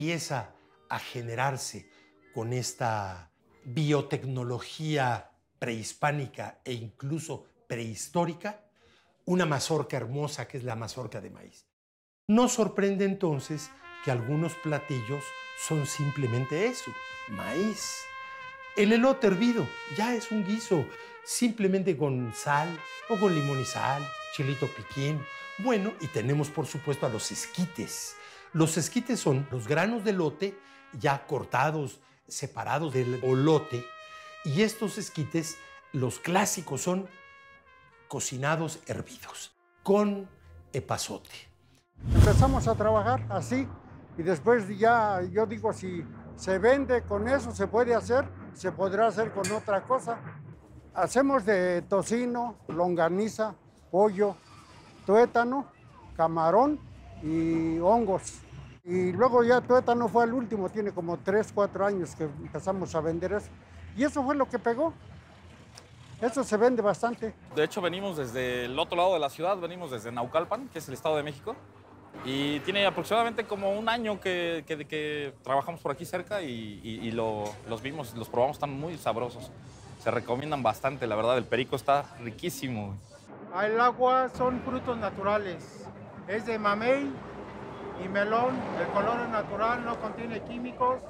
empieza a generarse con esta biotecnología prehispánica e incluso prehistórica, una mazorca hermosa que es la mazorca de maíz. No sorprende entonces que algunos platillos son simplemente eso, maíz. El elote hervido ya es un guiso, simplemente con sal o con limón y sal, chilito piquín. Bueno, y tenemos por supuesto a los esquites. Los esquites son los granos de elote ya cortados, separados del olote. Y estos esquites, los clásicos, son cocinados hervidos con epazote. Empezamos a trabajar así y después ya, yo digo, si se vende con eso, se puede hacer, se podrá hacer con otra cosa. Hacemos de tocino, longaniza, pollo, tuétano, camarón y hongos. Y luego ya tuétano fue el último, tiene como 3, 4 años que empezamos a vender eso. Y eso fue lo que pegó. Eso se vende bastante. De hecho, venimos desde el otro lado de la ciudad, venimos desde Naucalpan, que es el Estado de México. Y tiene aproximadamente como un año que trabajamos por aquí cerca y los vimos, los probamos, están muy sabrosos. Se recomiendan bastante, la verdad, el perico está riquísimo. El agua son frutos naturales, es de mamey y melón, el color es natural, no contiene químicos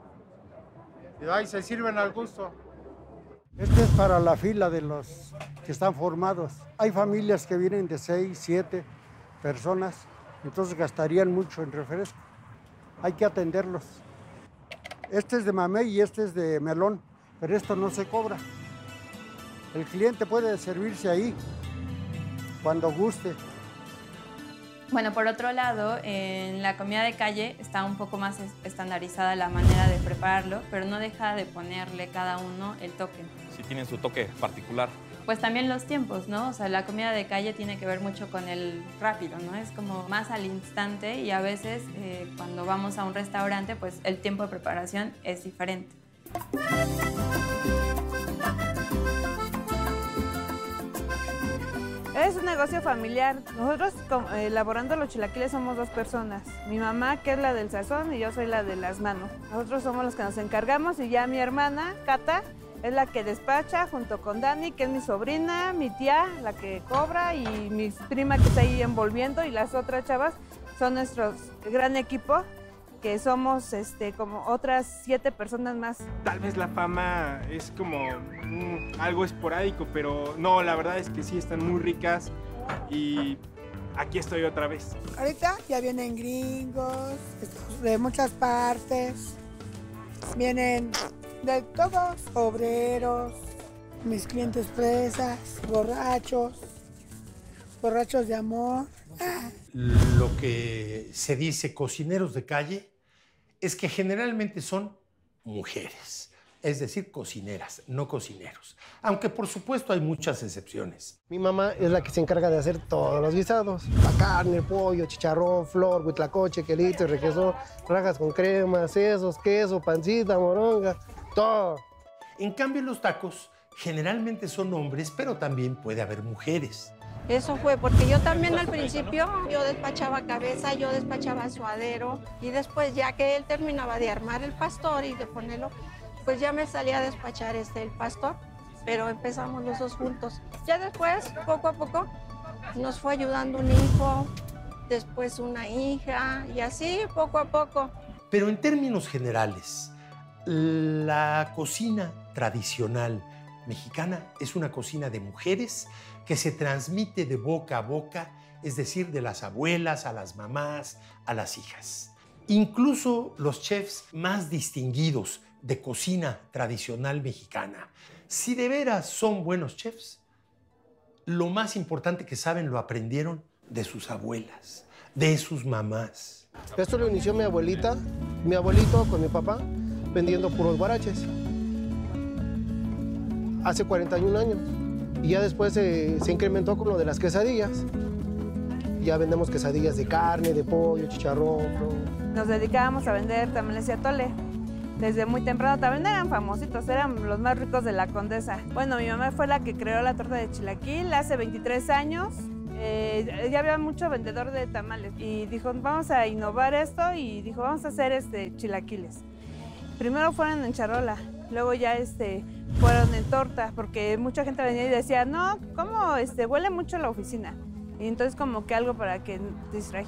y ahí se sirven al gusto. Este es para la fila de los que están formados. Hay familias que vienen de 6, 7 personas, entonces gastarían mucho en refresco. Hay que atenderlos. Este es de mamey y este es de melón, pero esto no se cobra. El cliente puede servirse ahí cuando guste. Bueno, por otro lado, en la comida de calle está un poco más estandarizada la manera de prepararlo, pero no deja de ponerle cada uno el toque. Sí tienen su toque particular. Pues también los tiempos, ¿no? O sea, la comida de calle tiene que ver mucho con el rápido, ¿no? Es como más al instante y a veces cuando vamos a un restaurante, pues el tiempo de preparación es diferente. Es un negocio familiar. Nosotros elaborando los chilaquiles somos 2 personas. Mi mamá, que es la del sazón, y yo soy la de las manos. Nosotros somos los que nos encargamos y ya mi hermana, Cata, es la que despacha junto con Dani, que es mi sobrina, mi tía, la que cobra, y mi prima que está ahí envolviendo, y las otras chavas son nuestro gran equipo, que somos como otras 7 personas más. Tal vez la fama es como algo esporádico, pero no, la verdad es que sí están muy ricas y aquí estoy otra vez. Ahorita ya vienen gringos de muchas partes, vienen de todos, obreros, mis clientes fresas, borrachos de amor. Lo que se dice cocineros de calle es que generalmente son mujeres, es decir, cocineras, no cocineros. Aunque por supuesto hay muchas excepciones. Mi mamá es la que se encarga de hacer todos los guisados. La carne, pollo, chicharrón, flor, huitlacoche, quelito, requesón, rajas con crema, sesos, queso, pancita, moronga, todo. En cambio, los tacos generalmente son hombres, pero también puede haber mujeres. Eso fue porque yo también al principio yo despachaba cabeza, yo despachaba suadero y después ya que él terminaba de armar el pastor y de ponerlo, pues ya me salía a despachar el pastor, pero empezamos los 2 juntos. Ya después, poco a poco, nos fue ayudando un hijo, después una hija y así poco a poco. Pero en términos generales, la cocina tradicional mexicana es una cocina de mujeres que se transmite de boca a boca, es decir, de las abuelas a las mamás, a las hijas. Incluso los chefs más distinguidos de cocina tradicional mexicana, si de veras son buenos chefs, lo más importante que saben lo aprendieron de sus abuelas, de sus mamás. Esto lo inició mi abuelita, mi abuelito con mi papá, vendiendo puros guaraches. Hace 41 años. Y ya después se incrementó con lo de las quesadillas. Ya vendemos quesadillas de carne, de pollo, chicharrón. Nos dedicábamos a vender tamales y atole. Desde muy temprano también eran famositos, eran los más ricos de la Condesa. Bueno, mi mamá fue la que creó la torta de chilaquil hace 23 años. Ya había mucho vendedor de tamales y dijo, vamos a innovar esto y dijo, vamos a hacer chilaquiles. Primero fueron en charola, luego ya fueron en torta, porque mucha gente venía y decía, no, ¿cómo huele mucho la oficina? Y entonces como que algo para que distrajera.